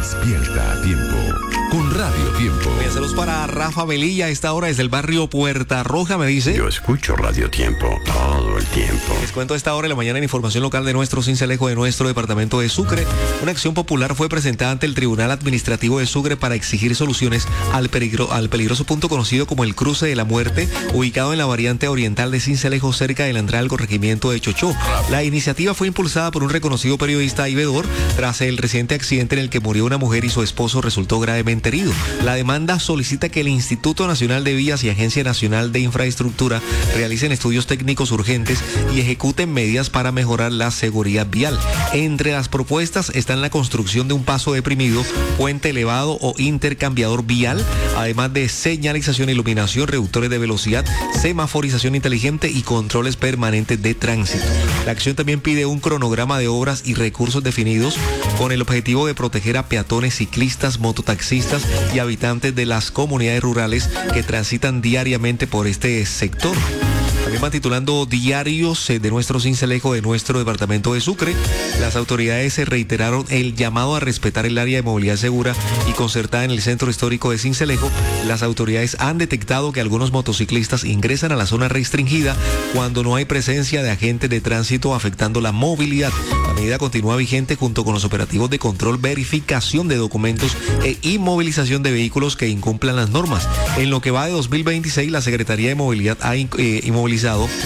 Despierta a tiempo con Radio Tiempo. Saludos para Rafa Velilla a esta hora desde el barrio Puerta Roja, me dice. Yo escucho Radio Tiempo todo el tiempo. Les cuento a esta hora de la mañana en información local de nuestro Sincelejo, de nuestro departamento de Sucre. Una acción popular fue presentada ante el Tribunal Administrativo de Sucre para exigir soluciones al peligroso punto conocido como el Cruce de la Muerte, ubicado en la variante oriental de Sincelejo, cerca de la entrada al corregimiento de Chochó. La iniciativa fue impulsada por un reconocido periodista y vedor tras el reciente accidente en el que murió una mujer y su esposo resultó gravemente herido. La demanda solicita que el Instituto Nacional de Vías y Agencia Nacional de Infraestructura realicen estudios técnicos urgentes y ejecuten medidas para mejorar la seguridad vial. Entre las propuestas están la construcción de un paso deprimido, puente elevado o intercambiador vial, además de señalización, iluminación, reductores de velocidad, semaforización inteligente y controles permanentes de tránsito. La acción también pide un cronograma de obras y recursos definidos con el objetivo de proteger a peatones, ciclistas, mototaxistas y habitantes de las comunidades rurales que transitan diariamente por este sector. También van titulando diarios de nuestro Sincelejo, de nuestro departamento de Sucre. Las autoridades reiteraron el llamado a respetar el área de movilidad segura y concertada en el centro histórico de Sincelejo. Las autoridades han detectado que algunos motociclistas ingresan a la zona restringida cuando no hay presencia de agentes de tránsito, afectando la movilidad. La medida continúa vigente junto con los operativos de control, verificación de documentos e inmovilización de vehículos que incumplan las normas. En lo que va de 2026, la Secretaría de Movilidad ha inmovilizado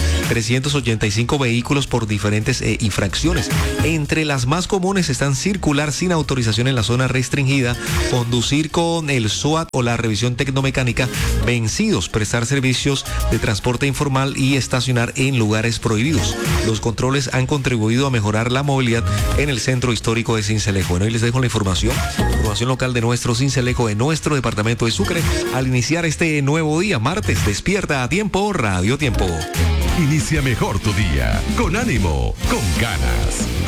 385 vehículos por diferentes infracciones. Entre las más comunes están circular sin autorización en la zona restringida, conducir con el SOAT o la revisión tecnomecánica vencidos, prestar servicios de transporte informal y estacionar en lugares prohibidos. Los controles han contribuido a mejorar la movilidad en el centro histórico de Sincelejo. Bueno, hoy les dejo la información local de nuestro Sincelejo, de nuestro departamento de Sucre, al iniciar este nuevo día, martes. Despierta a tiempo, Radio Tiempo. Inicia mejor tu día, con ánimo, con ganas,